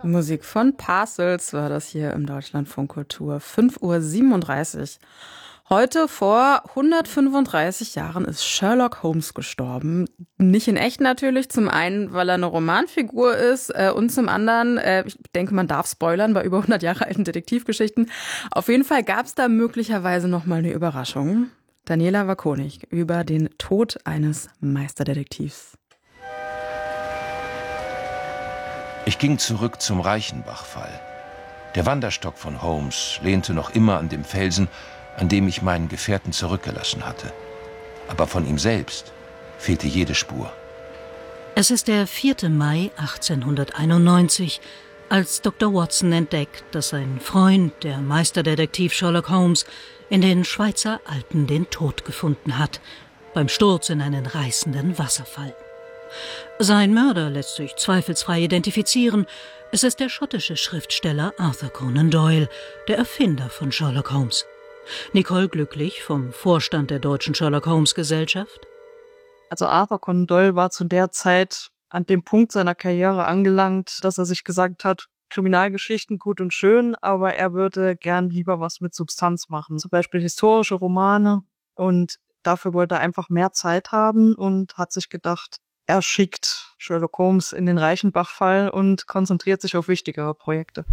Musik von Parcels war das hier im Deutschlandfunk Kultur. 5:37 Uhr. Heute vor 135 Jahren ist Sherlock Holmes gestorben. Nicht in echt natürlich. Zum einen, weil er eine Romanfigur ist und zum anderen, ich denke, man darf spoilern bei über 100 Jahre alten Detektivgeschichten. Auf jeden Fall gab es da möglicherweise nochmal eine Überraschung. Daniela Wakonig über den Tod eines Meisterdetektivs. Ich ging zurück zum Reichenbach-Fall. Der Wanderstock von Holmes lehnte noch immer an dem Felsen, an dem ich meinen Gefährten zurückgelassen hatte. Aber von ihm selbst fehlte jede Spur. Es ist der 4. Mai 1891, als Dr. Watson entdeckt, dass sein Freund, der Meisterdetektiv Sherlock Holmes, in den Schweizer Alpen den Tod gefunden hat, beim Sturz in einen reißenden Wasserfall. Sein Mörder lässt sich zweifelsfrei identifizieren. Es ist der schottische Schriftsteller Arthur Conan Doyle, der Erfinder von Sherlock Holmes. Nicole Glücklich vom Vorstand der Deutschen Sherlock Holmes Gesellschaft. Also Arthur Conan Doyle war zu der Zeit an dem Punkt seiner Karriere angelangt, dass er sich gesagt hat, Kriminalgeschichten gut und schön, aber er würde gern lieber was mit Substanz machen. Zum Beispiel historische Romane, und dafür wollte er einfach mehr Zeit haben und hat sich gedacht, er schickt Sherlock Holmes in den Reichenbach-Fall und konzentriert sich auf wichtigere Projekte.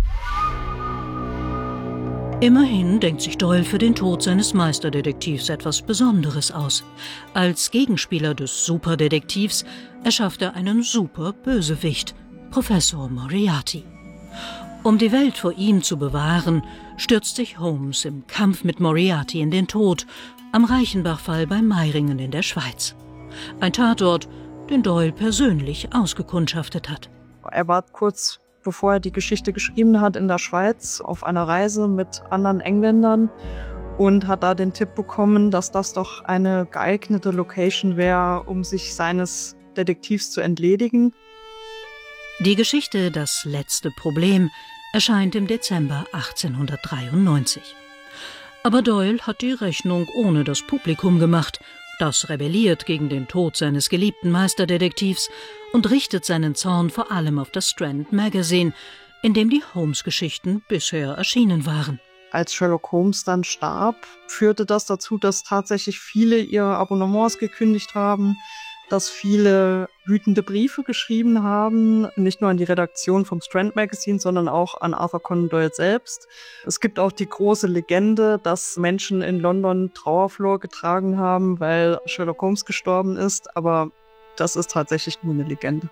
Immerhin denkt sich Doyle für den Tod seines Meisterdetektivs etwas Besonderes aus. Als Gegenspieler des Superdetektivs erschafft er einen Superbösewicht, Professor Moriarty. Um die Welt vor ihm zu bewahren, stürzt sich Holmes im Kampf mit Moriarty in den Tod, am Reichenbach-Fall bei Meiringen in der Schweiz. Ein Tatort, den Doyle persönlich ausgekundschaftet hat. Er war kurz bevor er die Geschichte geschrieben hat in der Schweiz auf einer Reise mit anderen Engländern und hat da den Tipp bekommen, dass das doch eine geeignete Location wäre, um sich seines Detektivs zu entledigen. Die Geschichte Das letzte Problem erscheint im Dezember 1893. Aber Doyle hat die Rechnung ohne das Publikum gemacht. Das rebelliert gegen den Tod seines geliebten Meisterdetektivs und richtet seinen Zorn vor allem auf das Strand Magazine, in dem die Holmes-Geschichten bisher erschienen waren. Als Sherlock Holmes dann starb, führte das dazu, dass tatsächlich viele ihre Abonnements gekündigt haben, dass viele wütende Briefe geschrieben haben, nicht nur an die Redaktion vom Strand Magazine, sondern auch an Arthur Conan Doyle selbst. Es gibt auch die große Legende, dass Menschen in London Trauerflor getragen haben, weil Sherlock Holmes gestorben ist, aber das ist tatsächlich nur eine Legende.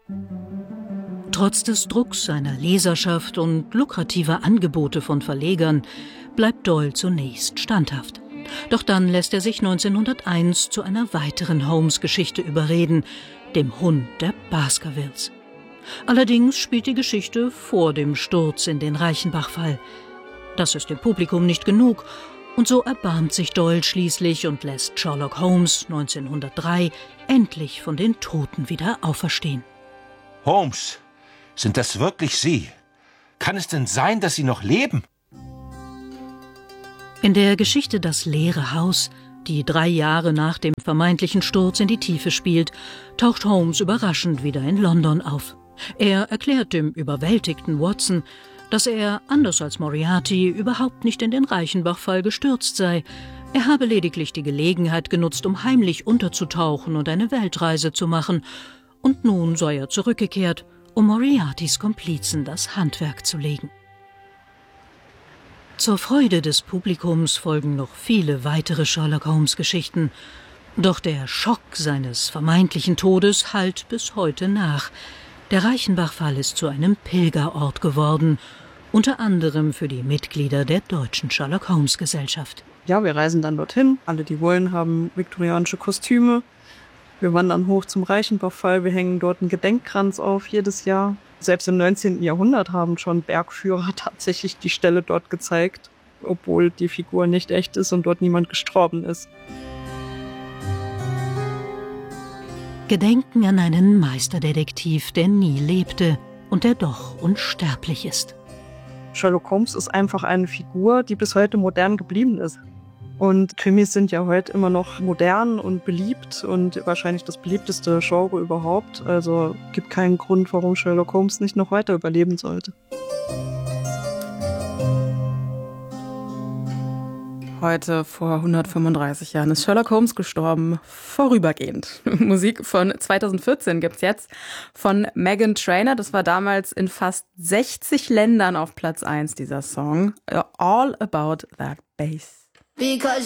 Trotz des Drucks seiner Leserschaft und lukrativer Angebote von Verlegern bleibt Doyle zunächst standhaft. Doch dann lässt er sich 1901 zu einer weiteren Holmes-Geschichte überreden, dem Hund der Baskervilles. Allerdings spielt die Geschichte vor dem Sturz in den Reichenbach-Fall. Das ist dem Publikum nicht genug, und so erbarmt sich Doyle schließlich und lässt Sherlock Holmes 1903 endlich von den Toten wieder auferstehen. Holmes, sind das wirklich Sie? Kann es denn sein, dass Sie noch leben? In der Geschichte Das leere Haus, die 3 Jahre nach dem vermeintlichen Sturz in die Tiefe spielt, taucht Holmes überraschend wieder in London auf. Er erklärt dem überwältigten Watson, dass er, anders als Moriarty, überhaupt nicht in den Reichenbach-Fall gestürzt sei. Er habe lediglich die Gelegenheit genutzt, um heimlich unterzutauchen und eine Weltreise zu machen. Und nun sei er zurückgekehrt, um Moriartys Komplizen das Handwerk zu legen. Zur Freude des Publikums folgen noch viele weitere Sherlock-Holmes-Geschichten. Doch der Schock seines vermeintlichen Todes hallt bis heute nach. Der Reichenbach-Fall ist zu einem Pilgerort geworden, unter anderem für die Mitglieder der Deutschen Sherlock-Holmes-Gesellschaft. Ja, wir reisen dann dorthin. Alle, die wollen, haben viktorianische Kostüme. Wir wandern hoch zum Reichenbach-Fall. Wir hängen dort einen Gedenkkranz auf jedes Jahr. Selbst im 19. Jahrhundert haben schon Bergführer tatsächlich die Stelle dort gezeigt, obwohl die Figur nicht echt ist und dort niemand gestorben ist. Gedenken an einen Meisterdetektiv, der nie lebte und der doch unsterblich ist. Sherlock Holmes ist einfach eine Figur, die bis heute modern geblieben ist. Und Krimis sind ja heute immer noch modern und beliebt und wahrscheinlich das beliebteste Genre überhaupt. Also gibt keinen Grund, warum Sherlock Holmes nicht noch weiter überleben sollte. Heute vor 135 Jahren ist Sherlock Holmes gestorben, vorübergehend. Musik von 2014 gibt's jetzt von Meghan Trainor. Das war damals in fast 60 Ländern auf Platz 1 dieser Song. All About That Bass. Because